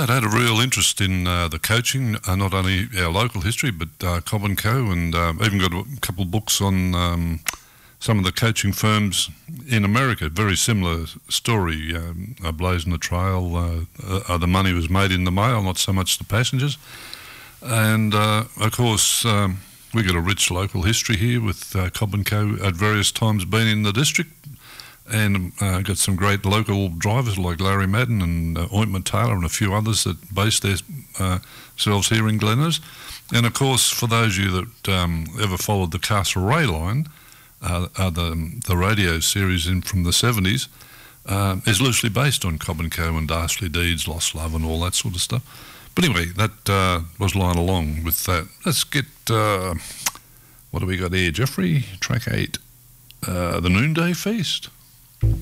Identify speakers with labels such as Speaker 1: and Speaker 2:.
Speaker 1: I'd had a real interest in the coaching, not only our local history, but Cobb & Co., and even got a couple of books on some of the coaching firms in America. Very similar story, blazing the trail. The money was made in the mail, not so much the passengers. And, of course, we got a rich local history here with Cobb & Co. at various times being in the district, and got some great local drivers like Larry Madden and Ointment Taylor and a few others that base themselves here in Glenrose. And, of course, for those of you that ever followed the Castlereagh line, the radio series from the 70s is loosely based on Cobb & Co. and Darsley Deeds, Lost Love and all that sort of stuff. But anyway, that was lying along with that. Let's get, what do we got here, Jeffrey? Track 8, the Noonday Feast.